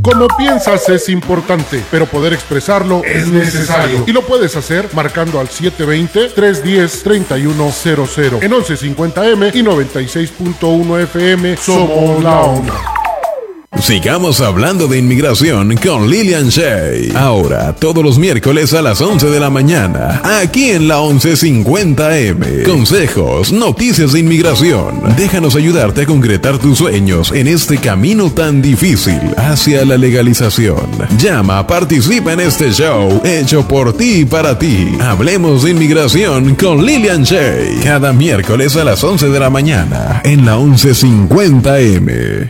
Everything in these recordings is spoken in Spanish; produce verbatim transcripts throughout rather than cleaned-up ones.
Como piensas es importante, pero poder expresarlo es necesario. Y lo puedes hacer marcando al siete dos cero, tres uno cero, tres uno cero cero. En once cincuenta eme y noventa y seis punto uno efe eme somos la onda. Sigamos hablando de inmigración con Lilian Shay. Ahora, todos los miércoles a las once de la mañana, aquí en la once cincuenta eme. Consejos, noticias de inmigración. Déjanos ayudarte a concretar tus sueños en este camino tan difícil hacia la legalización. Llama, participa en este show hecho por ti y para ti. Hablemos de inmigración con Lilian Shay. Cada miércoles a las once de la mañana en la once cincuenta eme.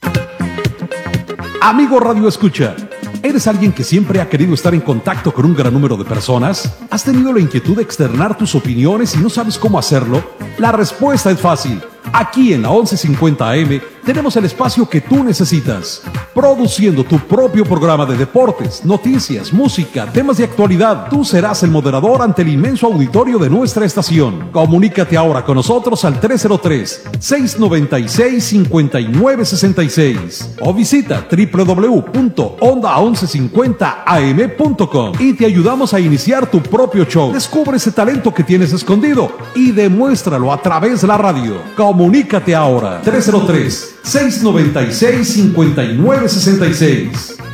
Amigo Radio Escucha, ¿eres alguien que siempre ha querido estar en contacto con un gran número de personas? ¿Has tenido la inquietud de externar tus opiniones y no sabes cómo hacerlo? La respuesta es fácil. Aquí en la once cincuenta eme tenemos el espacio que tú necesitas, produciendo tu propio programa de deportes, noticias, música, temas de actualidad. Tú serás el moderador ante el inmenso auditorio de nuestra estación. Comunícate ahora con nosotros al tres cero tres, seis nueve seis, cinco nueve seis seis o visita doble u doble u doble u punto onda once cincuenta a eme punto com y te ayudamos a iniciar tu propio show. Descubre ese talento que tienes escondido y demuéstralo a través de la radio. Comunícate ahora, tres cero tres, seis nueve seis, cinco nueve seis seis.